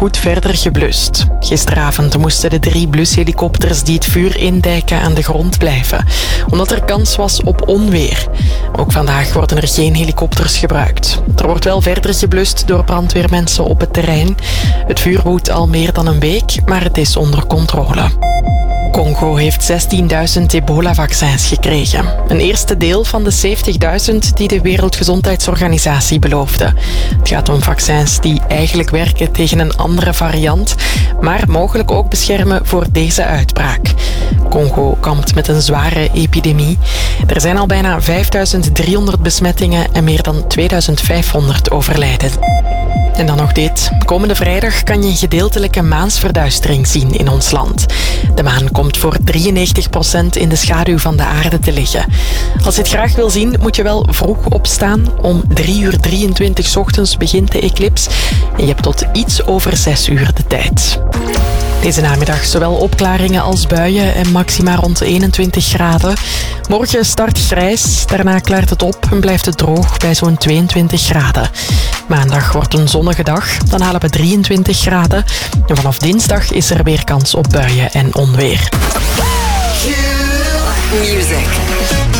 goed verder geblust. Gisteravond moesten de 3 blushelikopters die het vuur indijken aan de grond blijven, omdat er kans was op onweer. Ook vandaag worden er geen helikopters gebruikt. Er wordt wel verder geblust door brandweermensen op het terrein. Het vuur woedt al meer dan een week, maar het is onder controle. Congo heeft 16.000 ebola-vaccins gekregen. Een eerste deel van de 70.000 die de Wereldgezondheidsorganisatie beloofde. Het gaat om vaccins die eigenlijk werken tegen een andere variant, maar mogelijk ook beschermen voor deze uitbraak. Congo kampt met een zware epidemie. Er zijn al bijna 5.300 besmettingen en meer dan 2.500 overlijden. En dan nog dit. Komende vrijdag kan je een gedeeltelijke maansverduistering zien in ons land. De maan komt voor 93% in de schaduw van de aarde te liggen. Als je het graag wil zien, moet je wel vroeg opstaan. Om 3:23 ochtends begint de eclips. En je hebt tot iets over 6 uur de tijd. Deze namiddag zowel opklaringen als buien en maxima rond 21 graden. Morgen start grijs, daarna klaart het op en blijft het droog bij zo'n 22 graden. Maandag wordt een zonnige dag, dan halen we 23 graden. En vanaf dinsdag is er weer kans op buien en onweer. Music.